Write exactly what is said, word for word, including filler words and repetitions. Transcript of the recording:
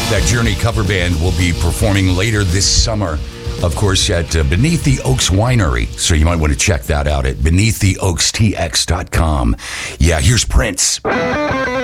That Journey cover band will be performing later this summer, of course, at uh, Beneath the Oaks Winery. So you might want to check that out at beneath the oaks t x dot com. Yeah, here's Prince.